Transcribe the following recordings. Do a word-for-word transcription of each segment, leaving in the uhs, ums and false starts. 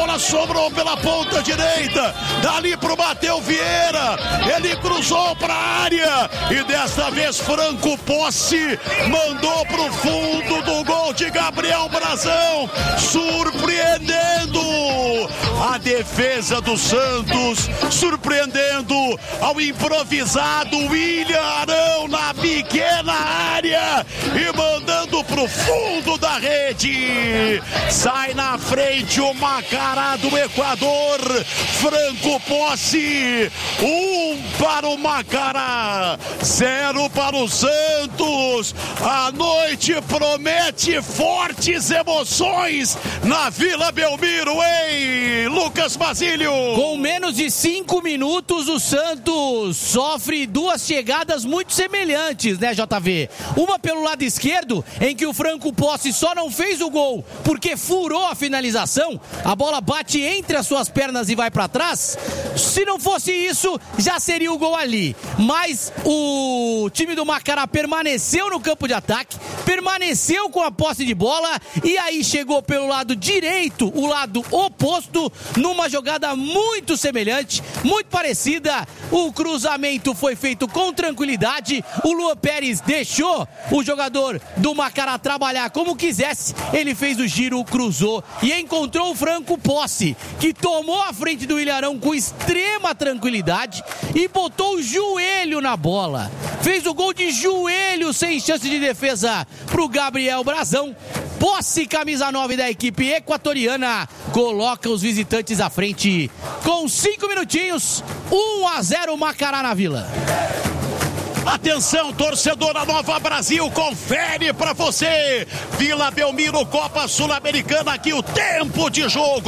bola sobrou pela ponta direita, dali pro Matheus Vieira, ele cruzou pra área, e desta vez Franco Posse mandou pro fundo do gol de Gabriel Brazão, surpreendendo a defesa do Santos, surpreendendo ao improvisado William Arão na pequena área e mandando pro fundo da rede. Sai na frente o Macará do Equador, Franco Posse, um para o Macará, zero para o Santos. A noite promete fortes emoções na Vila Belmiro, hein, Lucas Basílio? Com menos de cinco minutos, o Santos sofre duas chegadas muito semelhantes, né, J V? Uma pelo lado esquerdo, em que o Franco Posse só não fez o gol porque furou a finalização, a bola bate entre as suas pernas e vai para trás. Se não fosse isso, já seria o gol ali. Mas o time do Macará permaneceu no campo de ataque, permaneceu com a posse de bola, e aí chegou pelo lado direito, o lado oposto, numa jogada muito semelhante, muito parecida. O cruzamento foi feito com tranquilidade, o Luan Pérez deixou o jogador do Macará trabalhar como quisesse, ele fez o giro, cruzou e encontrou o Franco Posse, que tomou a frente do Ilharão com extrema tranquilidade e botou o joelho na bola. Fez o gol de joelho sem chance de defesa pro Gabriel Brazão. Posse, camisa nove da equipe equatoriana, coloca os visitantes à frente com cinco minutinhos, um a zero Macará na Vila. Atenção, torcedora Nova Brasil, confere pra você. Vila Belmiro, Copa Sul-Americana, aqui o tempo de jogo.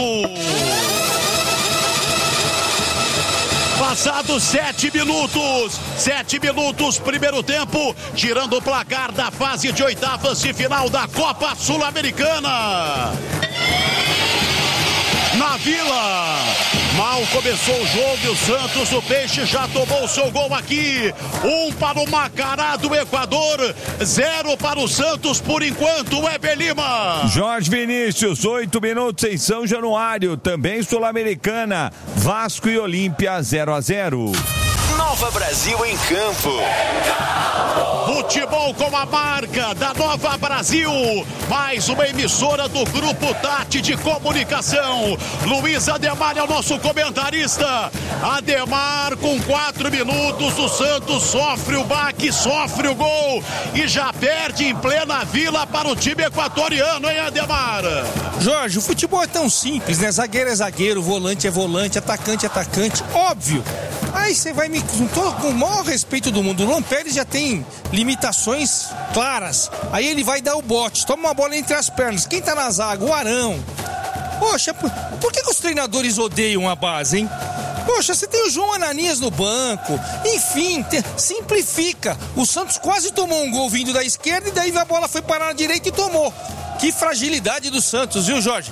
Passados sete minutos, sete minutos, primeiro tempo, tirando o placar da fase de oitavas de final da Copa Sul-Americana. Na Vila, mal começou o jogo e o Santos, o Peixe já tomou o seu gol aqui. Um para o Macará do Equador, zero para o Santos por enquanto, Weber Lima. Jorge Vinícius, oito minutos em São Januário, também Sul-Americana, Vasco e Olímpia, zero a zero. Nova Brasil em campo. Futebol com a marca da Nova Brasil, mais uma emissora do Grupo Tati de Comunicação. Luiz Ademar é o nosso comentarista. Ademar, com quatro minutos, o Santos sofre o baque, sofre o gol e já perde em plena Vila para o time equatoriano, hein, Ademar? Jorge, o futebol é tão simples, né? Zagueiro é zagueiro, volante é volante, atacante é atacante, óbvio. Aí você vai me... com o maior respeito do mundo, o Luan Pérez já tem limitações claras. Aí ele vai dar o bote, toma uma bola entre as pernas. Quem tá na zaga? O Arão. Poxa, por, por que, que os treinadores odeiam a base, hein? Poxa, você tem o João Ananias no banco. Enfim, te, simplifica. O Santos quase tomou um gol vindo da esquerda e daí a bola foi parar na direita e tomou. Que fragilidade do Santos, viu, Jorge?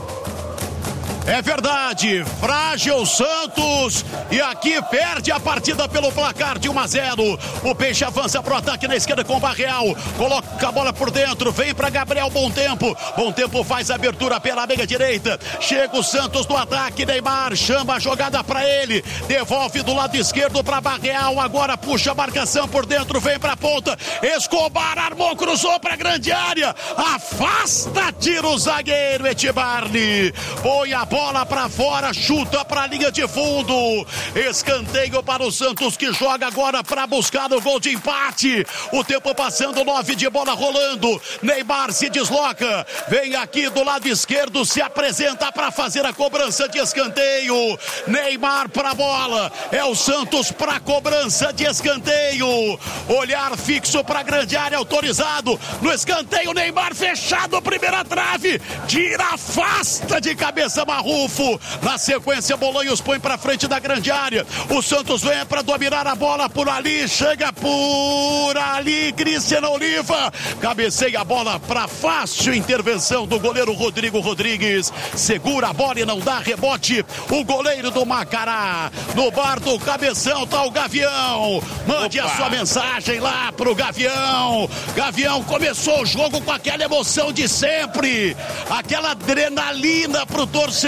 É verdade, frágil Santos, e aqui perde a partida pelo placar de um a zero. O Peixe avança pro ataque na esquerda com o Barreal, coloca a bola por dentro, vem para Gabriel Bom Tempo. Bom Tempo faz a abertura pela meia direita, chega o Santos no ataque, Neymar chama a jogada para ele, devolve do lado esquerdo para Barreal, agora puxa a marcação por dentro, vem para a ponta, Escobar armou, cruzou para grande área, afasta, tira o zagueiro Etibarne, põe a bola para fora, chuta para a linha de fundo, escanteio para o Santos, que joga agora para buscar o gol de empate. O tempo passando, nove de bola rolando, Neymar se desloca, vem aqui do lado esquerdo, se apresenta para fazer a cobrança de escanteio. Neymar para a bola, é o Santos para a cobrança de escanteio, olhar fixo para a grande área, autorizado no escanteio, Neymar fechado, primeira trave, tira, afasta de cabeça Marrufo, na sequência Bolanhos põe para frente da grande área, o Santos vem para dominar a bola por ali, chega por ali, Cristiano Oliva cabeceia a bola para fácil intervenção do goleiro Rodrigo Rodrigues, segura a bola e não dá rebote, o goleiro do Macará, no bar do Cabeção tá o Gavião, mande Opa. a sua mensagem lá pro Gavião. Gavião, começou o jogo com aquela emoção de sempre, aquela adrenalina pro torcedor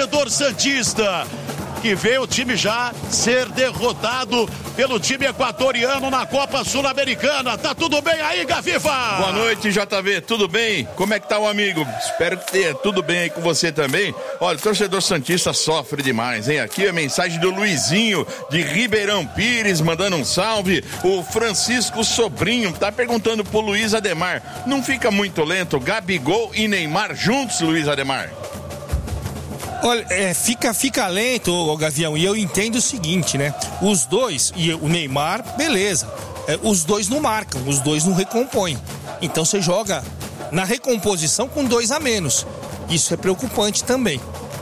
torcedor santista, que vê o time já ser derrotado pelo time equatoriano na Copa Sul-Americana. Tá tudo bem aí, Gaviva? Boa noite, J V, tudo bem? Como é que tá o amigo? Espero que tenha tudo bem aí com você também. Olha, o torcedor santista sofre demais, hein? Aqui a mensagem do Luizinho de Ribeirão Pires, mandando um salve. O Francisco Sobrinho tá perguntando pro Luiz Ademar, não fica muito lento Gabigol e Neymar juntos, Luiz Ademar? Olha, é, fica, fica lento, ô, Gavião, e eu entendo o seguinte, né? Os dois, e o Neymar, beleza, é, os dois não marcam, os dois não recompõem. Então você joga na recomposição com dois a menos. Isso é preocupante também.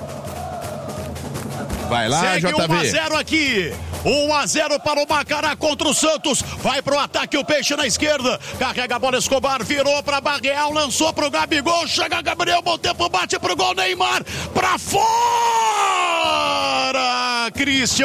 Vai lá, Segue J V. um a zero aqui. um a zero para o Macará contra o Santos. Vai pro ataque o Peixe na esquerda. Carrega a bola Escobar, virou pra Barreal, lançou pro Gabigol. Chega Gabriel, bom tempo, bate pro gol Neymar. Pra fora! Christian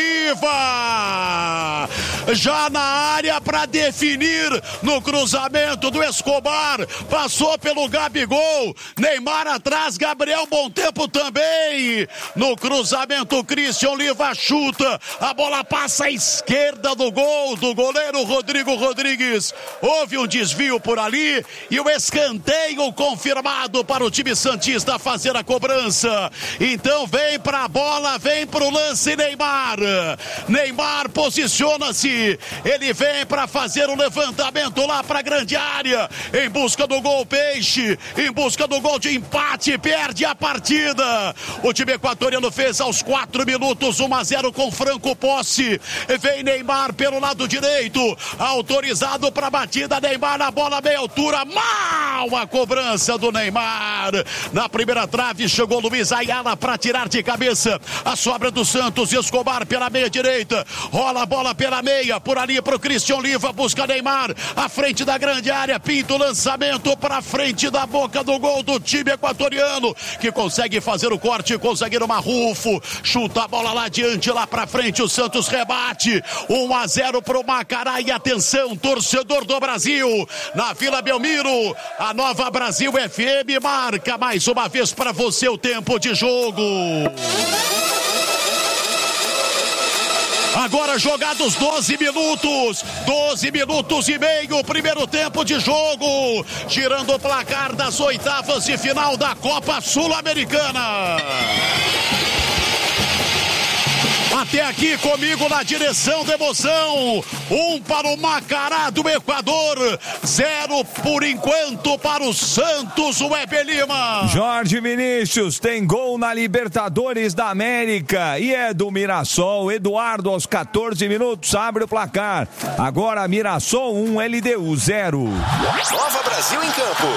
Oliva. Já na área para definir no cruzamento do Escobar. Passou pelo Gabigol. Neymar atrás, Gabriel, bom tempo também. No cruzamento, Christian Oliva chuta. A bola passa à esquerda do gol do goleiro Rodrigo Rodrigues. Houve um desvio por ali e o escanteio confirmado para o time santista fazer a cobrança. Então vem para a bola, vem para o lance Neymar. Neymar posiciona-se. Ele vem para fazer o levantamento lá para a grande área. Em busca do gol Peixe. Em busca do gol de empate. Perde a partida. O time equatoriano fez aos quatro minutos um a zero com franco posse. Vem Neymar pelo lado direito. Autorizado para a batida. Neymar na bola meia altura. Mal a cobrança do Neymar. Na primeira trave chegou Luiz Ayala para tirar de cabeça a sobra do Santos. Escobar pela meia direita. Rola a bola pela meia. Por ali para o Christian Oliva. Busca Neymar. À frente da grande área. Pinta o lançamento para frente da boca do gol do time equatoriano. Que consegue fazer o corte. Conseguir uma Rufo. Chuta a bola lá adiante. Lá para frente o Santos rebate. um a zero para o Macará. E atenção, torcedor do Brasil. Na Vila Belmiro. A Nova Brasil F M marca mais uma vez para você o tempo de jogo. Agora jogados doze minutos, doze minutos e meio, primeiro tempo de jogo, girando o placar das oitavas de final da Copa Sul-Americana. Até aqui comigo na direção da emoção, um para o Macará do Equador, zero por enquanto para o Santos, o Web Lima. Jorge Vinícius tem gol na Libertadores da América e é do Mirassol. Eduardo aos quatorze minutos abre o placar. Agora Mirassol um, L D U zero. Nova Brasil em campo.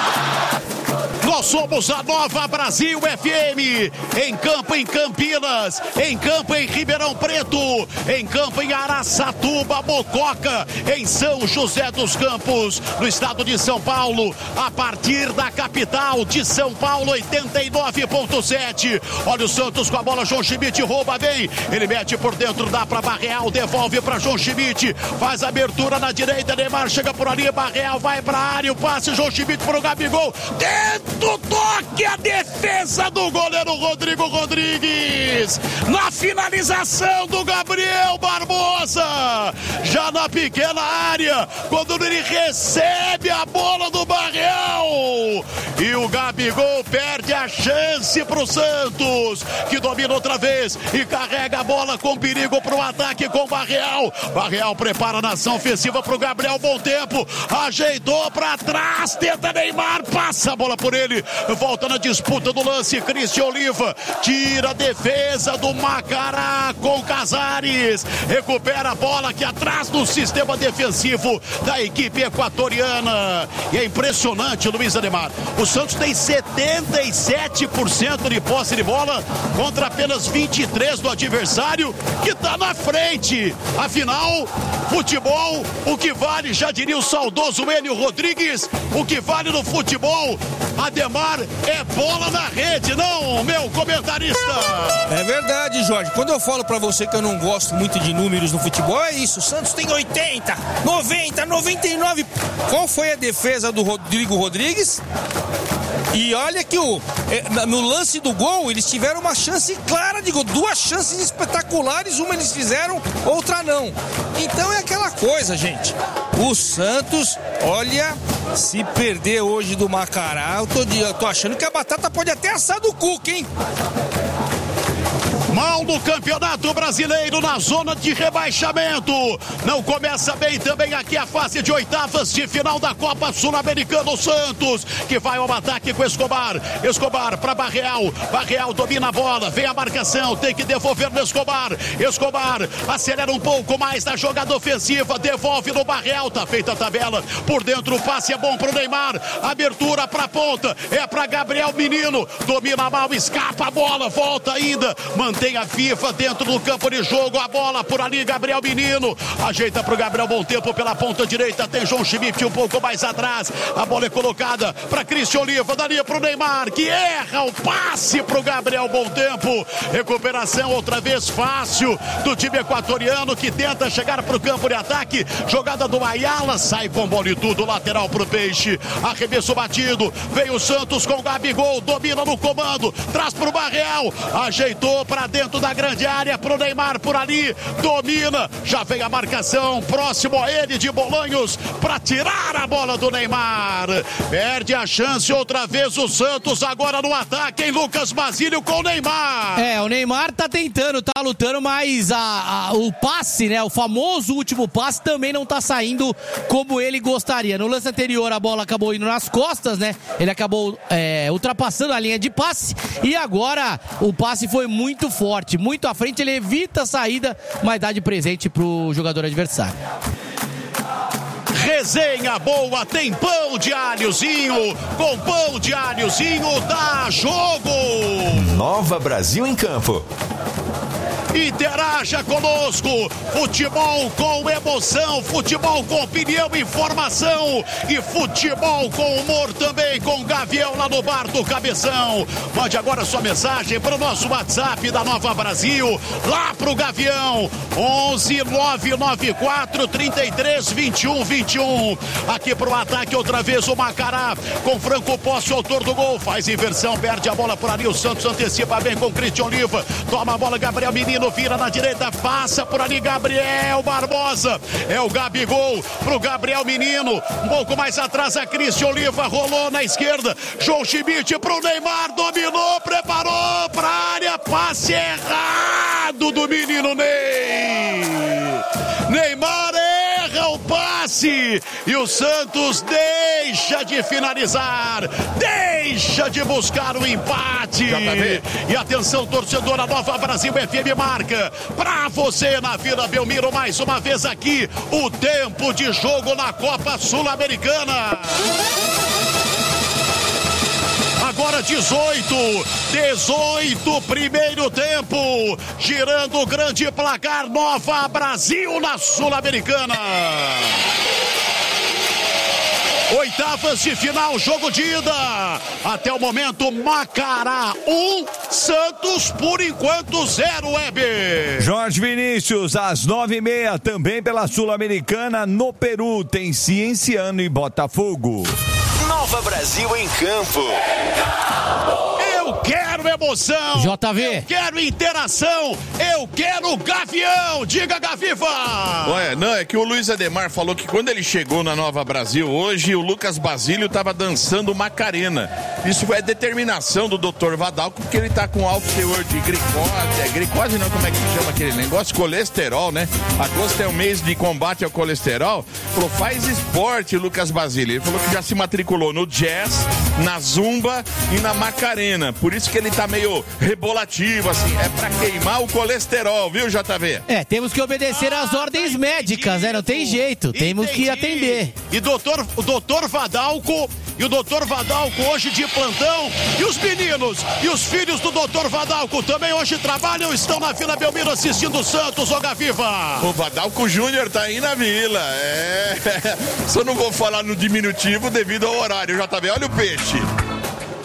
Nós somos a Nova Brasil F M, em campo em Campinas, em campo em Ribeirão Preto, em campo em Araçatuba, Mococa, em São José dos Campos, no estado de São Paulo, a partir da capital de São Paulo, oitenta e nove ponto sete. Olha o Santos com a bola, João Schmidt rouba bem, ele mete por dentro, dá para Barreal, devolve para João Schmidt, faz a abertura na direita, Neymar chega por ali, Barreal vai para a área, o passe, João Schmidt para o Gabigol, dentro do toque, a defesa do goleiro Rodrigo Rodrigues, na finalização do Gabriel Barbosa, já na pequena área, quando ele recebe a bola do Barreal, e o Gabigol perde a chance pro Santos, que domina outra vez e carrega a bola com perigo pro ataque com Barreal. Barreal prepara na ação ofensiva pro Gabriel, bom tempo, ajeitou pra trás, tenta Neymar, passa a bola por ele, volta na disputa do lance, Christian Oliva tira a defesa do Macará com Casares, recupera a bola aqui atrás do sistema defensivo da equipe equatoriana, e é impressionante, Luiz Ademar, o Santos tem setenta e sete por cento de posse de bola contra apenas vinte e três por cento do adversário, que está na frente. Afinal, futebol, o que vale, já diria o saudoso Enio Rodrigues, o que vale no futebol, Ademar, é bola na rede, não, meu comentarista? É verdade, Jorge. Quando eu falo pra você que eu não gosto muito de números no futebol, é isso. O Santos tem oitenta, noventa, noventa e nove. Qual foi a defesa do Rodrigo Rodrigues? E olha que o, no lance do gol, eles tiveram uma chance clara de gol. Duas chances espetaculares, uma eles fizeram, outra não. Então é aquela coisa, gente. O Santos, olha, se perder hoje do Macará, eu tô, eu tô achando que a batata pode até assar do Cuca, hein? Mal do Campeonato Brasileiro na zona de rebaixamento. Não começa bem também aqui a fase de oitavas de final da Copa Sul-Americana. O Santos, que vai ao ataque com Escobar. Escobar para Barreal. Barreal domina a bola. Vem a marcação. Tem que devolver no Escobar. Escobar acelera um pouco mais na jogada ofensiva. Devolve no Barreal. Tá feita a tabela. Por dentro o passe é bom pro Neymar. Abertura pra ponta. É pra Gabriel Menino. Domina mal. Escapa a bola. Volta ainda. Mantém a FIFA dentro do campo de jogo, a bola por ali, Gabriel Menino, ajeita pro Gabriel Bom Tempo pela ponta direita, tem João Schmidt um pouco mais atrás, a bola é colocada para Cristian Oliva, dali pro Neymar, que erra o passe pro Gabriel Bom Tempo, recuperação outra vez fácil do time equatoriano, que tenta chegar pro campo de ataque, jogada do Ayala, sai com bola e tudo, lateral pro Peixe, arremesso batido, veio o Santos com o Gabigol, domina no comando, traz pro Barreal, ajeitou para dentro da grande área, pro Neymar por ali, domina, já vem a marcação, próximo a ele de Bolanhos, para tirar a bola do Neymar, perde a chance outra vez o Santos, agora no ataque, em Lucas Basílio com o Neymar. É, o Neymar tá tentando, tá lutando, mas a, a, o passe, né, o famoso último passe também não tá saindo como ele gostaria. No lance anterior a bola acabou indo nas costas, né, ele acabou é, ultrapassando a linha de passe e agora o passe foi muito forte, muito à frente, ele evita a saída, mas dá de presente pro jogador adversário. Resenha boa, tem pão de alhozinho, com pão de alhozinho dá jogo. Nova Brasil em Campo. Interaja conosco, futebol com emoção, futebol com opinião e informação e futebol com humor também, com Gavião lá no bar do Cabeção. Mande agora sua mensagem para o nosso WhatsApp da Nova Brasil, lá pro Gavião, onze nove nove quatro, trinta e três, vinte e um, vinte e um. Aqui pro ataque outra vez o Macará, com Franco Posse, autor do gol, faz inversão, perde a bola por ali, o Santos antecipa bem com Cristian Oliva, toma a bola Gabriel Menino, vira na direita, passa por ali Gabriel Barbosa, é o Gabigol pro Gabriel Menino, um pouco mais atrás a Cristian Oliva, rolou na esquerda, João Schmidt pro Neymar, dominou, preparou pra área, passe errado do menino Ney, Neymar erra o passe e o Santos deixa de finalizar, deixa de buscar o empate. E atenção, torcedor, a Nova Brasil F M marca pra você na Vila Belmiro mais uma vez aqui o tempo de jogo na Copa Sul-Americana. Agora dezoito, dezoito, primeiro tempo, girando o grande placar, Nova Brasil na Sul-Americana. Oitavas de final, jogo de ida. Até o momento, Macará um, Santos por enquanto zero, Weber. Jorge Vinícius, às nove e meia, também pela Sul-Americana, no Peru, tem Cienciano e Botafogo. Nova Brasil em Campo. Eu quero emoção, J V. Eu quero interação, eu quero Gavião, diga Gaviva. Ué, não, é que o Luiz Ademar falou que quando ele chegou na Nova Brasil hoje, o Lucas Basílio estava dançando Macarena. Isso foi a determinação do doutor Vadalco, porque ele tá com alto teor de glicose, é glicose não, como é que chama aquele negócio? Colesterol, né? Agosto é o mês de combate ao colesterol. Falou, faz esporte, Lucas Basílio. Ele falou que já se matriculou no jazz, na zumba e na Macarena. Por isso que ele tá meio rebolativo, assim, é pra queimar o colesterol, viu, J V? É, temos que obedecer às ah, ordens médicas, né? Não tem jeito, entendi. Temos que atender. E doutor, o doutor Vadalco, e o doutor Vadalco hoje de plantão, e os meninos, e os filhos do doutor Vadalco também hoje trabalham, estão na Vila Belmiro assistindo o Santos, ô Gaviva. O Vadalco Júnior tá aí na Vila, é, só não vou falar no diminutivo devido ao horário, J V, olha o peixe.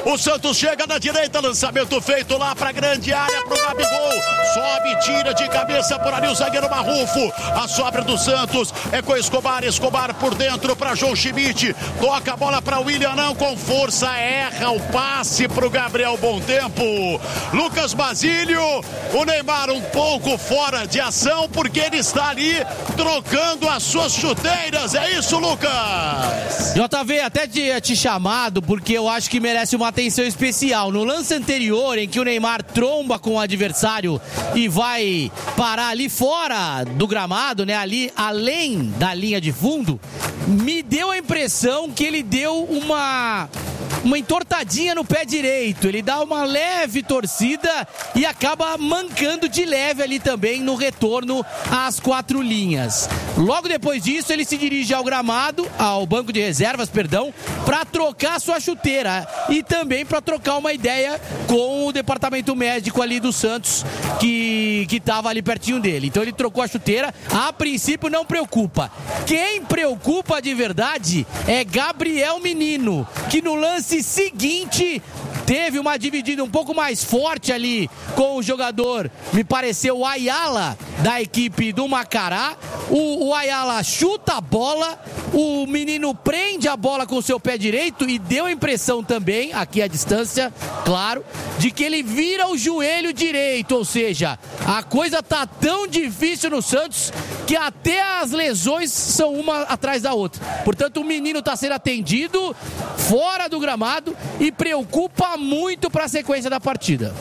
O Santos chega na direita, lançamento feito lá pra grande área pro Gabigol. Sobe, tira de cabeça por ali o zagueiro Marrufo. A sobra do Santos é com Escobar. Escobar por dentro pra João Schmidt. Toca a bola pra William, não com força. Erra o passe pro Gabriel Bom Tempo. Lucas Basílio, o Neymar um pouco fora de ação porque ele está ali trocando as suas chuteiras. É isso, Lucas? J V, até tinha te chamado porque eu acho que merece uma atenção especial. No lance anterior, em que o Neymar tromba com o adversário e vai parar ali fora do gramado, né, ali além da linha de fundo, me deu a impressão que ele deu uma uma entortadinha no pé direito. Ele dá uma leve torcida e acaba mancando de leve ali também no retorno às quatro linhas. Logo depois disso, ele se dirige ao gramado, ao banco de reservas, perdão, para trocar sua chuteira e também para trocar uma ideia com o departamento médico ali do Santos, que que estava ali pertinho dele. Então ele trocou a chuteira. A princípio não preocupa. Quem preocupa de verdade é Gabriel Menino, que no lance seguinte teve uma dividida um pouco mais forte ali com o jogador, me pareceu o Ayala, da equipe do Macará. O, o Ayala chuta a bola, o menino prende a bola com o seu pé direito e deu a impressão também, aqui à distância, claro, de que ele vira o joelho direito, ou seja, a coisa tá tão difícil no Santos que até as lesões são uma atrás da outra. Portanto, o menino tá sendo atendido fora do gramado e preocupa muito para a sequência da partida.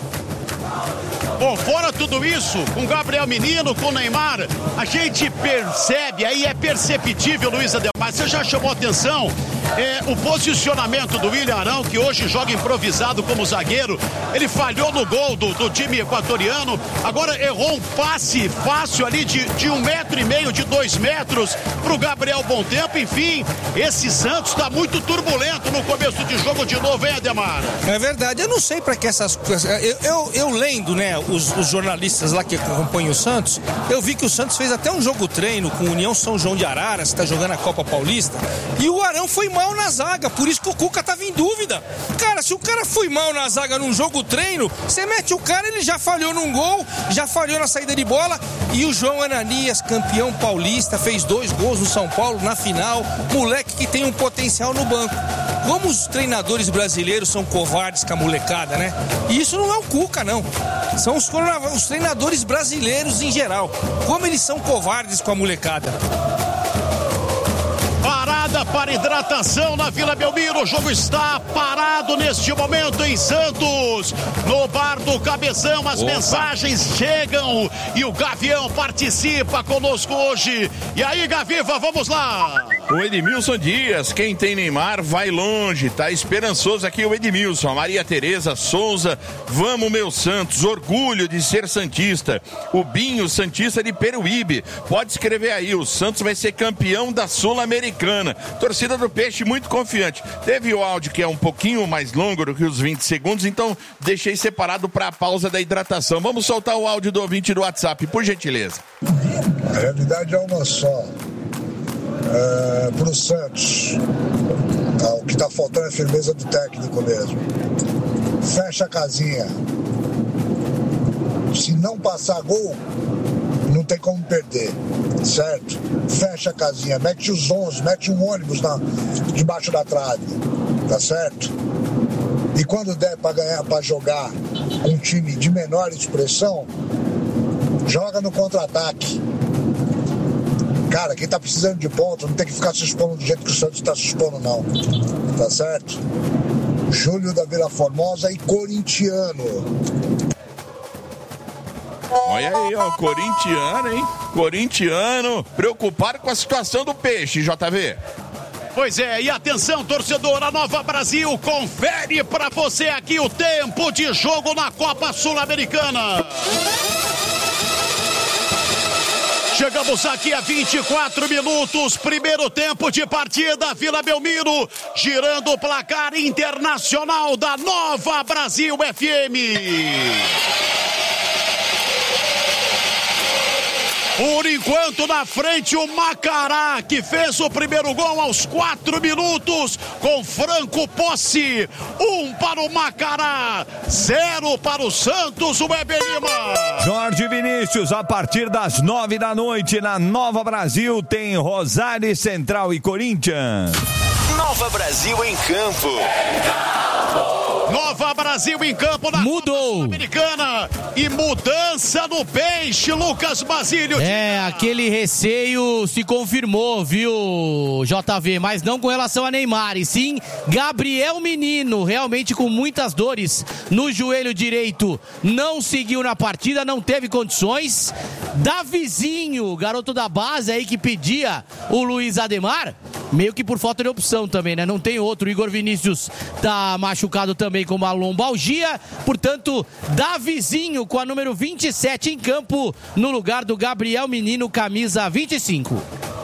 Bom, fora tudo isso, com Gabriel Menino, com Neymar, a gente percebe, aí é perceptível, Luiz Ademar, você já chamou atenção, é, o posicionamento do William Arão, que hoje joga improvisado como zagueiro, ele falhou no gol do, do time equatoriano, agora errou um passe fácil ali de, de um metro e meio, de dois metros, pro Gabriel Bom Tempo. Enfim, esse Santos está muito turbulento no começo de jogo de novo, hein, Ademar? É verdade, eu não sei para que essas coisas, eu, eu, eu lendo, né, Os, os jornalistas lá que acompanham o Santos, eu vi que o Santos fez até um jogo treino com o União São João de Araras, que está jogando a Copa Paulista, e o Arão foi mal na zaga, por isso que o Cuca estava em dúvida. Cara, se o cara foi mal na zaga num jogo treino, você mete o cara, ele já falhou num gol, já falhou na saída de bola, e o João Ananias, campeão paulista, fez dois gols no São Paulo na final, moleque que tem um potencial no banco. Como os treinadores brasileiros são covardes com a molecada, né? E isso não é o Cuca, não. São os, os treinadores brasileiros em geral. Como eles são covardes com a molecada. Parada para hidratação na Vila Belmiro. O jogo está parado neste momento em Santos. No bar do Cabeção, as Opa. mensagens chegam e o Gavião participa conosco hoje. E aí, Gaviva, vamos lá. O Edmilson Dias, quem tem Neymar vai longe, tá esperançoso aqui o Edmilson. A Maria Tereza Souza, vamos meu Santos, orgulho de ser santista. O Binho, santista de Peruíbe, pode escrever aí, o Santos vai ser campeão da Sul-Americana. Torcida do Peixe muito confiante. Teve o áudio que é um pouquinho mais longo do que os vinte segundos, então deixei separado para a pausa da hidratação. Vamos soltar o áudio do ouvinte do WhatsApp, por gentileza. A realidade é uma só. É, para o Santos, tá, o que está faltando é firmeza do técnico mesmo. Fecha a casinha. Se não passar gol, não tem como perder, certo? Fecha a casinha, mete os onze, mete um ônibus na, debaixo da trave, tá certo? E quando der para ganhar, para jogar um time de menor expressão, joga no contra-ataque. Cara, quem tá precisando de ponto não tem que ficar se expondo do jeito que o Santos tá se expondo, não. Tá certo? Júlio da Vila Formosa e corintiano. Olha aí, ó, corintiano, hein? Corintiano, preocupado com a situação do Peixe, J V. Pois é, e atenção, torcedor, a Nova Brasil confere pra você aqui o tempo de jogo na Copa Sul-Americana. Chegamos aqui a vinte e quatro minutos, primeiro tempo de partida, Vila Belmiro, girando o placar internacional da Nova Brasil F M. Por enquanto. Enquanto na frente o Macará, que fez o primeiro gol aos quatro minutos, com franco posse. Um para o Macará, zero para o Santos, o Weber Lima. Jorge Vinícius, a partir das nove da noite, na Nova Brasil, tem Rosário Central e Corinthians. Nova Brasil em campo. Nova Brasil em campo na Mudou. Americana e mudança no peixe, Lucas Basílio. É, aquele receio se confirmou, viu, J V, mas não com relação a Neymar, e sim Gabriel Menino, realmente com muitas dores no joelho direito, não seguiu na partida, não teve condições. Davizinho, garoto da base aí que pedia o Luiz Ademar, meio que por falta de opção também, né? Não tem outro. Igor Vinícius tá machucado também com uma lombalgia. Portanto, Davizinho com a número vinte e sete em campo no lugar do Gabriel Menino, camisa vinte e cinco.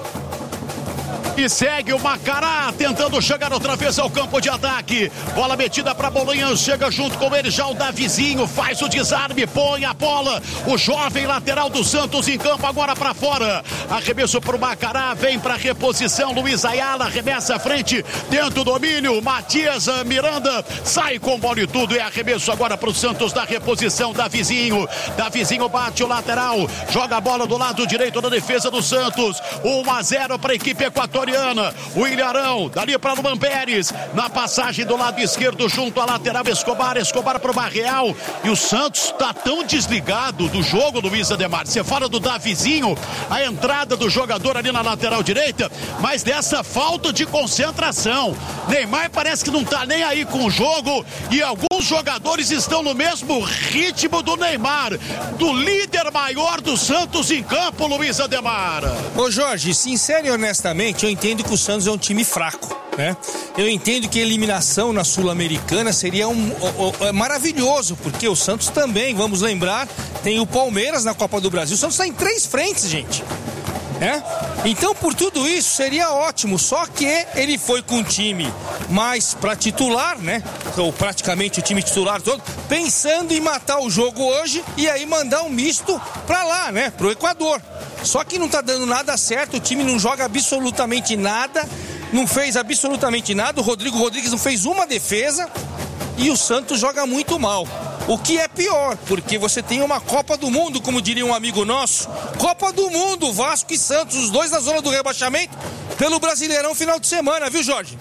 E segue o Macará tentando chegar outra vez ao campo de ataque. Bola metida para Bolanhãs, chega junto com ele já o Davizinho, faz o desarme, põe a bola. O jovem lateral do Santos em campo agora para fora. Arremesso para o Macará, vem para reposição. Luiz Ayala arremessa à frente, dentro do domínio. Matias Miranda sai com bola e tudo. E arremesso agora para o Santos da reposição. Davizinho, Davizinho bate o lateral, joga a bola do lado direito da defesa do Santos. um a zero para a equipe equatoriana. O Ilharão, dali para Luan Pérez, na passagem do lado esquerdo junto à lateral Escobar, Escobar para o Barreal, e o Santos está tão desligado do jogo, Luiz Ademar. Você fala do Davizinho, a entrada do jogador ali na lateral direita, mas dessa falta de concentração. Neymar parece que não está nem aí com o jogo, e alguns jogadores estão no mesmo ritmo do Neymar, do líder maior do Santos em campo, Luiz Ademar. Ô Jorge, sincero e honestamente, eu entendo que o Santos é um time fraco, né? Eu entendo que a eliminação na Sul-Americana seria um, um, um, maravilhoso, porque o Santos também, vamos lembrar, tem o Palmeiras na Copa do Brasil. O Santos está em três frentes, gente. É? Então, por tudo isso, seria ótimo. Só que ele foi com um time mais para titular, né? Ou praticamente o time titular todo, pensando em matar o jogo hoje e aí mandar um misto para lá, né? Pro Equador. Só que não tá dando nada certo, o time não joga absolutamente nada, não fez absolutamente nada. O Rodrigo Rodrigues não fez uma defesa e o Santos joga muito mal. O que é pior, porque você tem uma Copa do Mundo, como diria um amigo nosso, Copa do Mundo, Vasco e Santos, os dois na zona do rebaixamento, pelo Brasileirão final de semana, viu, Jorge?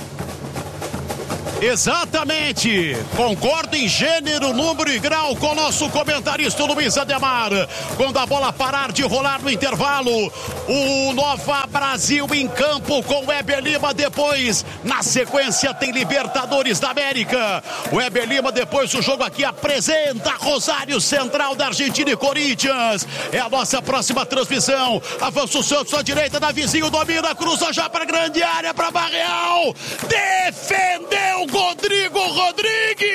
Exatamente, concordo em gênero, número e grau com o nosso comentarista Luiz Ademar. Quando a bola parar de rolar no intervalo, o Nova Brasil em campo com o Weber Lima. Depois, na sequência, tem Libertadores da América. O Weber Lima, depois do jogo aqui, apresenta Rosário Central da Argentina e Corinthians. É a nossa próxima transmissão. Avança o Santos à direita, da vizinho, domina, cruza já para a grande área, para Barreal. Defendeu Rodrigo Rodrigues.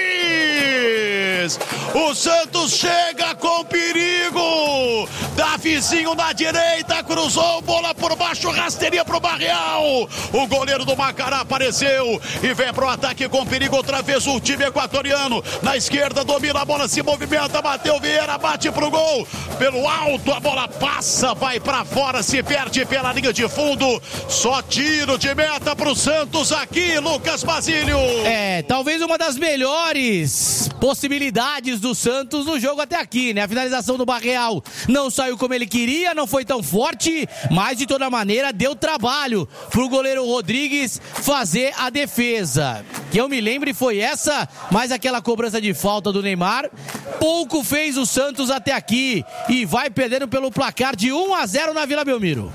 O Santos chega com perigo. Davizinho na direita, cruzou, bola por baixo, rasteirinha pro Barreal. O goleiro do Macará apareceu e vem pro ataque com perigo outra vez o time equatoriano. Na esquerda domina a bola, se movimenta, Matheus Vieira bate pro gol. Pelo alto a bola passa, vai pra fora, se perde pela linha de fundo. Só tiro de meta pro Santos aqui, Lucas Basílio. É, talvez uma das melhores possibilidades do Santos no jogo até aqui, né? A finalização do Barreal não saiu como ele queria, não foi tão forte, mas de toda maneira deu trabalho pro goleiro Rodrigues fazer a defesa. Que eu me lembre foi essa, mas aquela cobrança de falta do Neymar, pouco fez o Santos até aqui e vai perdendo pelo placar de um a zero na Vila Belmiro.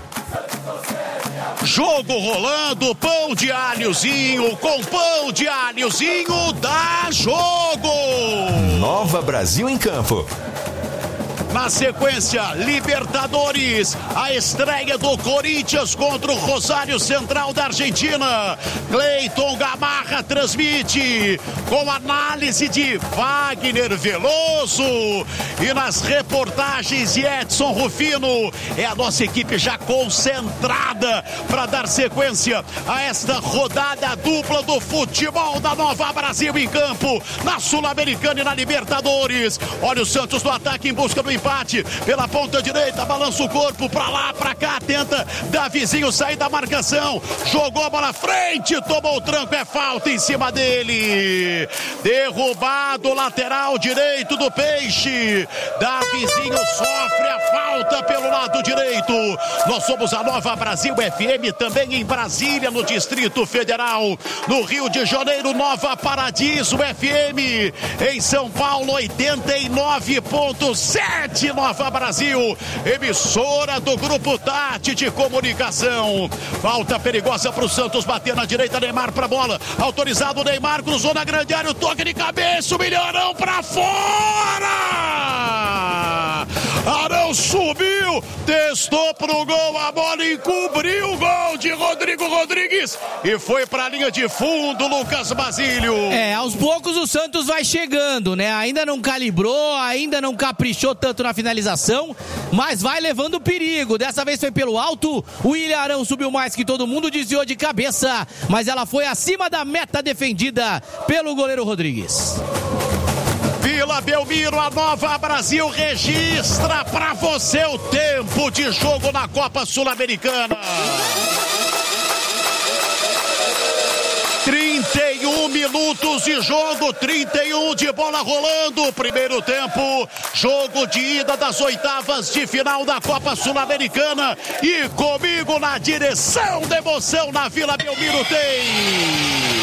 Jogo rolando, pão de alhozinho, com pão de alhozinho dá jogo. Nova Brasil em campo. Na sequência, Libertadores, a estreia do Corinthians contra o Rosário Central da Argentina. Cleiton Gamarra transmite com análise de Wagner Veloso e nas reportagens de Edson Rufino. É a nossa equipe já concentrada para dar sequência a esta rodada dupla do futebol da Nova Brasil em campo, na Sul-Americana e na Libertadores. Olha o Santos no ataque em busca do empate. empate pela ponta direita, balança o corpo pra lá, pra cá, tenta Davizinho sair da marcação, jogou a bola à frente, tomou o tranco, é falta em cima dele, derrubado, lateral direito do Peixe, Davizinho sofre a falta pelo lado direito. Nós somos a Nova Brasil F M, também em Brasília, no Distrito Federal, no Rio de Janeiro, Nova Paradiso F M, em São Paulo, oitenta e nove ponto sete, Nova Brasil, emissora do Grupo Tati de Comunicação. Falta perigosa para o Santos, bater na direita, Neymar para a bola, autorizado, Neymar cruzou na grande área, o toque de cabeça, o Milhões para fora! Arão subiu, testou pro gol, a bola encobriu o gol de Rodrigo Rodrigues e foi pra linha de fundo, Lucas Basílio. É, aos poucos o Santos vai chegando, né? Ainda não calibrou, ainda não caprichou tanto na finalização, mas vai levando perigo. Dessa vez foi pelo alto, o William Arão subiu mais que todo mundo, desviou de cabeça, mas ela foi acima da meta defendida pelo goleiro Rodrigues. Vila Belmiro, a Nova Brasil registra pra você o tempo de jogo na Copa Sul-Americana. trinta e um minutos de jogo, trinta e um de bola rolando, primeiro tempo, jogo de ida das oitavas de final da Copa Sul-Americana, e comigo na direção da emoção na Vila Belmiro tem...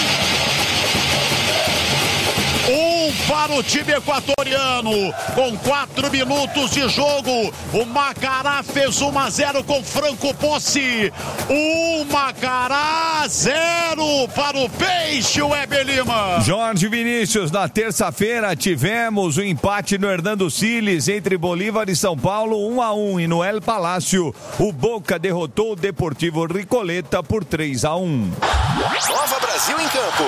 Um para o time equatoriano, com quatro minutos de jogo, o Macará fez um a zero com Franco Posse, um Macará, zero para o Peixe, o Weber Lima. Jorge Vinícius, na terça-feira tivemos o empate no Hernando Siles entre Bolívar e São Paulo, um a um, e no El Palácio o Boca derrotou o Deportivo Ricoleta por três a um. Nova Brasil em campo.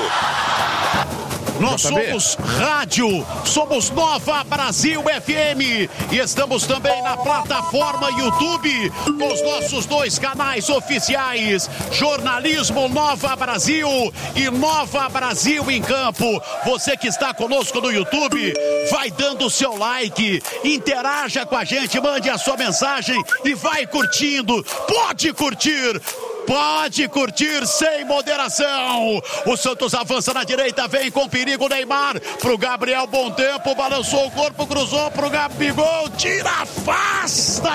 Nós somos rádio, somos Nova Brasil F M e estamos também na plataforma YouTube com os nossos dois canais oficiais, Jornalismo Nova Brasil e Nova Brasil em Campo. Você que está conosco no YouTube, vai dando o seu like, interaja com a gente, mande a sua mensagem e vai curtindo. Pode curtir! Pode curtir sem moderação. O Santos avança na direita, vem com perigo, Neymar pro Gabriel, bom tempo, balançou o corpo, cruzou pro Gabigol, tira, afasta,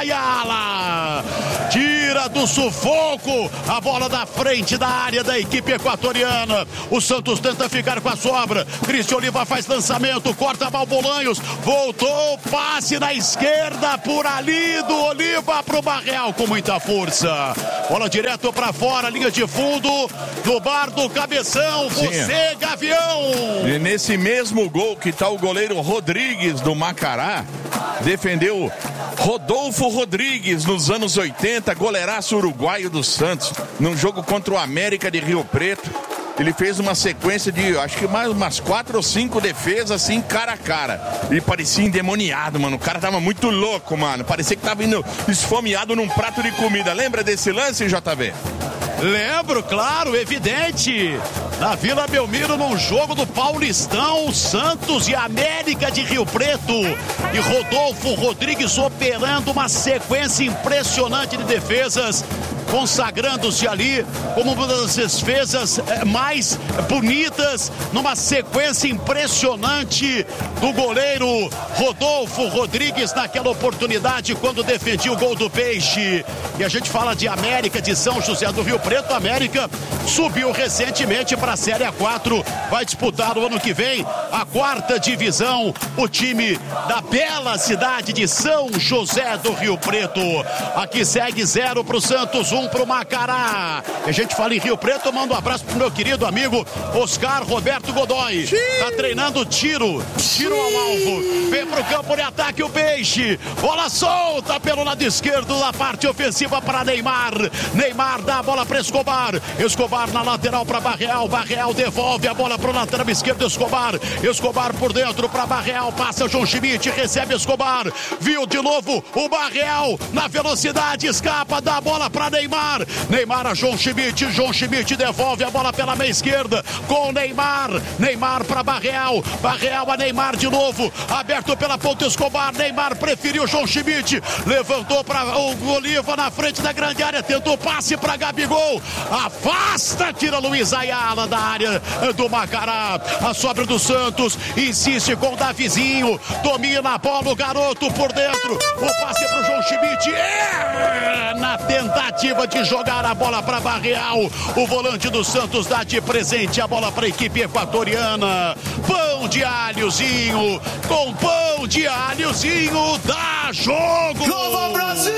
Ayala, tira do sufoco a bola da frente da área da equipe equatoriana. O Santos tenta ficar com a sobra, Cristian Oliva faz lançamento, corta Balbolanhos, voltou, passe na esquerda por ali do Oliva pro Barreal com muita força, bola direto para Pra fora, linha de fundo do bar do Cabeção, você, Sim. Gavião. E nesse mesmo gol que tá o goleiro Rodrigues do Macará, defendeu Rodolfo Rodrigues nos anos oitenta, goleiraço uruguaio do Santos, num jogo contra o América de Rio Preto. Ele fez uma sequência de, acho que mais umas quatro ou cinco defesas, assim, cara a cara. Ele parecia endemoniado, mano. O cara tava muito louco, mano. Parecia que tava indo esfomeado num prato de comida. Lembra desse lance, J V? Lembro, claro, evidente. Na Vila Belmiro, num jogo do Paulistão, Santos e América de Rio Preto. E Rodolfo Rodrigues operando uma sequência impressionante de defesas, consagrando-se ali como uma das defesas mais bonitas, numa sequência impressionante do goleiro Rodolfo Rodrigues naquela oportunidade quando defendia o gol do Peixe. E a gente fala de América de São José do Rio Preto. A América subiu recentemente para a Série A quatro, vai disputar o ano que vem a quarta divisão, o time da bela cidade de São José do Rio Preto. Aqui segue zero para o Santos, um para o Macará. E a gente fala em Rio Preto, eu mando um abraço pro meu querido amigo Oscar Roberto Godoy. Sim. Tá treinando tiro, tiro Sim. ao alvo, vem pro campo de ataque o Peixe, bola solta pelo lado esquerdo da parte ofensiva para Neymar. Neymar dá a bola para Escobar, Escobar na lateral para Barreal, Barreal devolve a bola pro lateral esquerdo, Escobar, Escobar por dentro para Barreal, passa João Schmidt, recebe Escobar, viu de novo o Barreal na velocidade, escapa, dá a bola para Neymar. Neymar. Neymar a João Schmidt. João Schmidt devolve a bola pela meia esquerda com Neymar. Neymar para Barreal. Barreal a Neymar de novo. Aberto pela ponta Escobar. Neymar preferiu João Schmidt. Levantou para o Oliva na frente da grande área. Tentou passe para Gabigol. Afasta, tira Luiz Ayala da área do Macará. A sobra do Santos. Insiste com o Davizinho. Domina a bola o garoto por dentro. O passe para o João Schmidt. É, na tentativa de jogar a bola para Barreal. O volante do Santos dá de presente a bola para a equipe equatoriana. Pão de alhozinho. Com pão de alhozinho dá jogo. Como Brasil!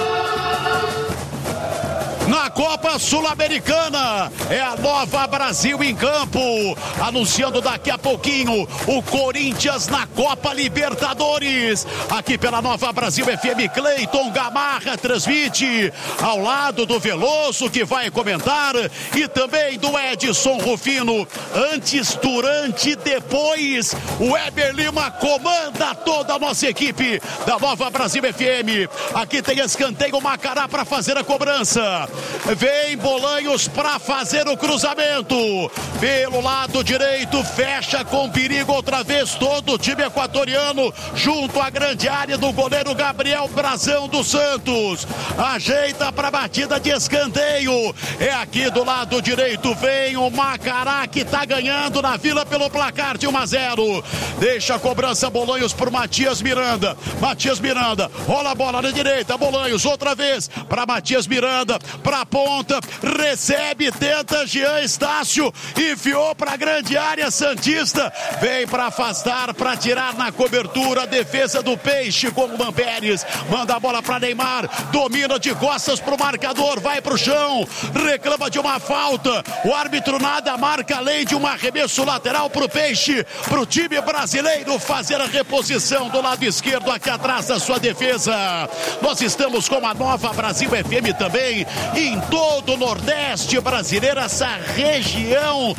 Na Copa Sul-Americana, é a Nova Brasil em campo, anunciando daqui a pouquinho o Corinthians na Copa Libertadores, aqui pela Nova Brasil F M. Cleiton Gamarra transmite, ao lado do Veloso, que vai comentar, e também do Edson Rufino. Antes, durante e depois, o Weber Lima comanda toda a nossa equipe da Nova Brasil F M. Aqui tem escanteio Macará para fazer a cobrança. Vem Bolanhos para fazer o cruzamento. Pelo lado direito, fecha com perigo outra vez todo o time equatoriano, junto à grande área do goleiro Gabriel Brazão dos Santos. Ajeita para a batida de escanteio. É aqui do lado direito, vem o Macará, que está ganhando na Vila pelo placar de um a zero. Deixa a cobrança Bolanhos por Matias Miranda. Matias Miranda, rola a bola na direita, Bolanhos outra vez para Matias Miranda. Pra ponta, recebe, tenta Jean Estácio, enfiou pra grande área santista, vem pra afastar, pra tirar na cobertura a defesa do Peixe com o Luan Pérez, manda a bola pra Neymar, domina de costas pro marcador, vai pro chão, reclama de uma falta, o árbitro nada, marca além de um arremesso lateral pro Peixe, pro time brasileiro fazer a reposição do lado esquerdo aqui atrás da sua defesa. Nós estamos com a Nova Brasil F M também em todo o Nordeste brasileiro, essa região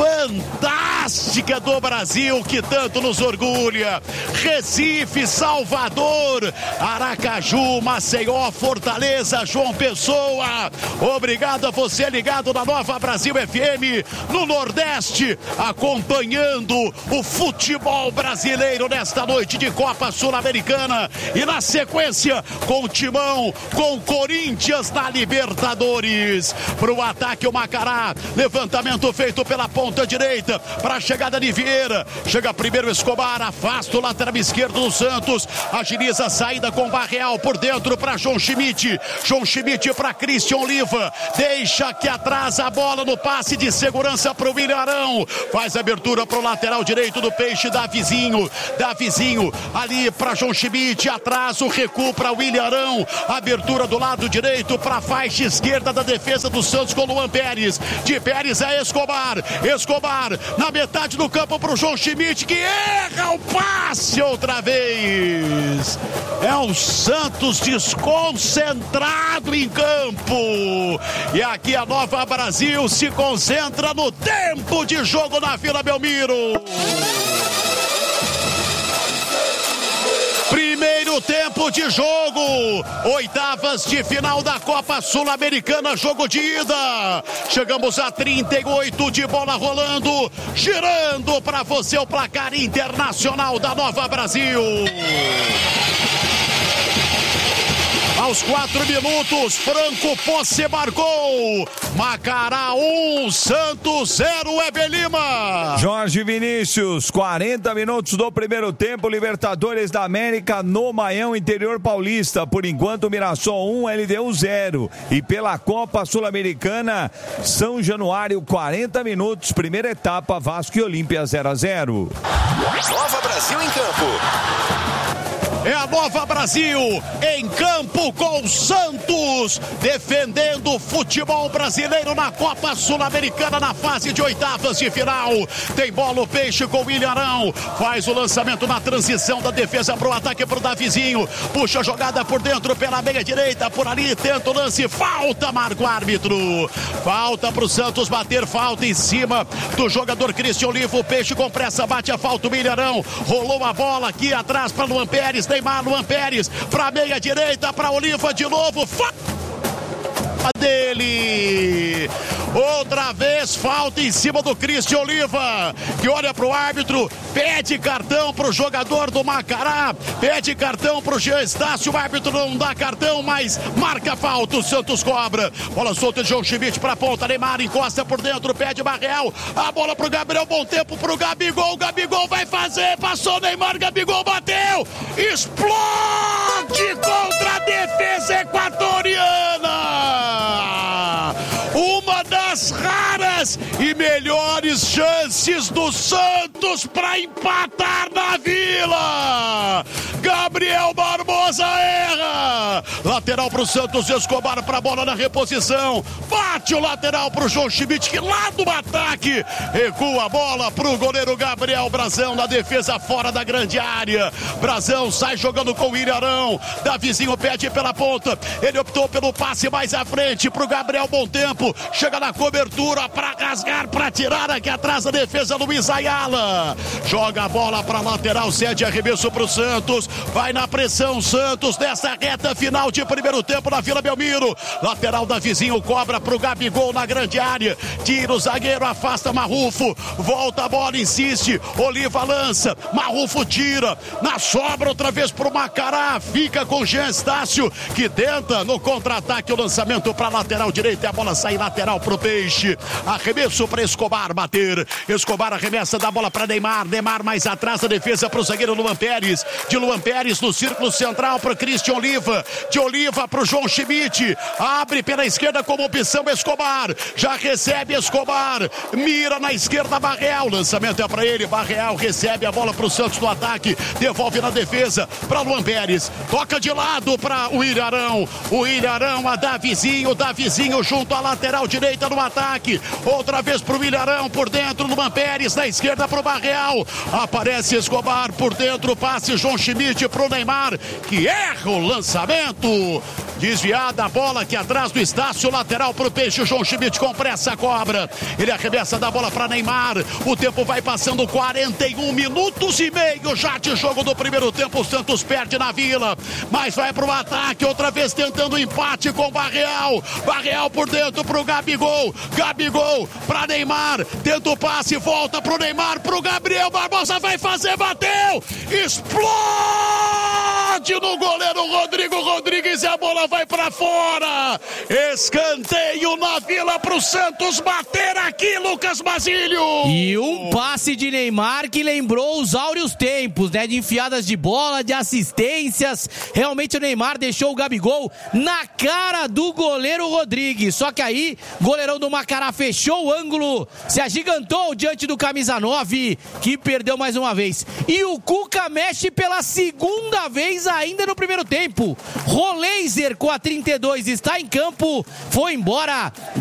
fantástica do Brasil que tanto nos orgulha. Recife, Salvador, Aracaju, Maceió, Fortaleza, João Pessoa. Obrigado a você ligado na Nova Brasil F M no Nordeste, acompanhando o futebol brasileiro nesta noite de Copa Sul-Americana e na sequência com o Timão, com o Corinthians na Libertadores. Para o ataque o Macará, levantamento feito pela ponta direita para a chegada de Vieira, chega primeiro Escobar, afasta o lateral esquerdo do Santos, agiliza a saída com Barreal por dentro para João Schmidt, João Schmidt para Christian Oliva, deixa aqui atrás a bola no passe de segurança para o William Arão, faz abertura para o lateral direito do Peixe, Davizinho, Davizinho ali para João Schmidt, atrás o recuo para William Arão, abertura do lado direito para a faixa esquerda da defesa do Santos com Luan Pérez, de Pérez é Escobar, Escobar na metade do campo para o João Schmidt, que erra o passe outra vez. É o Santos desconcentrado em campo, e aqui a Nova Brasil se concentra no tempo de jogo na Vila Belmiro. Primeiro tempo de jogo, oitavas de final da Copa Sul-Americana, jogo de ida. Chegamos a trinta e oito de bola rolando, girando para você o placar internacional da Nova Brasil. Aos quatro minutos, Franco Posse marcou. Macará um, Santos zero, Weber Lima. Jorge Vinícius, quarenta minutos do primeiro tempo, Libertadores da América no Maião, interior paulista. Por enquanto, Mirassol um, L D U zero. E pela Copa Sul-Americana, São Januário, quarenta minutos, primeira etapa, Vasco e Olímpia zero a zero. Nova Brasil em campo. É a Nova Brasil em campo com o Santos, defendendo o futebol brasileiro na Copa Sul-Americana na fase de oitavas de final. Tem bola o Peixe com o William Arão, faz o lançamento na transição da defesa para o ataque para o Davizinho, puxa a jogada por dentro pela meia direita, por ali tenta o lance, falta, marca o árbitro, falta para o Santos bater, falta em cima do jogador Christian Oliva. O Peixe com pressa bate a falta, o William Arão rolou a bola aqui atrás para Luan Pérez, Neymar, Luan Pérez, para meia direita, para Oliva de novo, fa... cima dele. Outra vez falta em cima do Cristian Oliva, que olha pro árbitro, pede cartão pro jogador do Macará, pede cartão pro Jean Estácio, o árbitro não dá cartão, mas marca falta, o Santos cobra. Bola solta de João Schmidt pra ponta, Neymar encosta por dentro, pede Barreal, a bola pro Gabriel, bom tempo pro Gabigol, Gabigol vai fazer, passou o Neymar, Gabigol bateu, explode contra a defesa equatoriana. Uma das raras e melhores chances do Santos para empatar na Vila. Gabriel Barbosa erra. Lateral para o Santos, Escobar para a bola na reposição. Bate o lateral para o João Schmidt, que lá do ataque recua a bola para o goleiro Gabriel. Brazão na defesa fora da grande área. Brazão sai jogando com o Ilharão. Davizinho pede pela ponta. Ele optou pelo passe mais à frente para o Gabriel. Bom tempo. Chega na cobertura para rasgar, para tirar aqui atrás da defesa Luiz Ayala. Joga a bola para lateral, cede arremesso para o Santos. Vai na pressão Santos nessa reta final de primeiro tempo na Vila Belmiro. Lateral Davizinho cobra para o Gabigol na grande área. Tira o zagueiro, afasta Marrufo. Volta a bola, insiste. Oliva lança. Marrufo tira. Na sobra outra vez para o Macará. Fica com Jean Estácio, que tenta no contra-ataque o lançamento para lateral direita. E a bola sai lateral para o Peixe. Arremesso para Escobar bater. Escobar arremessa da bola para Neymar. Neymar mais atrás da defesa para o zagueiro Luan Pérez. De Luan Pérez no círculo central para Cristian Oliva. De Oliva para o João Schmidt. Abre pela esquerda como opção Escobar. Já recebe Escobar. Mira na esquerda Barreal. Lançamento é para ele. Barreal recebe a bola para o Santos no ataque. Devolve na defesa para Luan Pérez. Toca de lado para o Ilharão. O Ilharão a Davizinho. Davizinho junto à lateral direita no ataque. Outra vez para o Ilharão por dentro. Luan Pérez na esquerda para o Barreal. Aparece Escobar por dentro. Passe João Schmidt para o Neymar, que erra o lançamento. Desviada a bola aqui atrás do Estácio, lateral para o Peixe. João Schmidt com pressa cobra. Ele arremessa da bola para Neymar. O tempo vai passando, quarenta e um minutos e meio já de jogo do primeiro tempo. O Santos perde na Vila, mas vai para o ataque, outra vez tentando o empate com Barreal. Barreal por dentro para o Gabigol. Gabigol para Neymar. Tenta o passe, volta para o Neymar, para o Gabriel Barbosa, vai fazer, bateu. Explode no goleiro Rodrigo Rodrigues e a bola vai para fora. Escanteio na Vila para o Santos bater aqui, Lucas Basílio. E um passe de Neymar que lembrou os áureos tempos, né? De enfiadas de bola, de assistências. Realmente o Neymar deixou o Gabigol na cara do goleiro Rodrigues. Só que aí, goleirão do Macará fechou o ângulo, se agigantou diante do camisa nove, que perdeu mais uma vez. E o Cuca mexe pela segunda vez ainda no primeiro tempo. Roleiser com a trinta e dois está em campo, foi embora.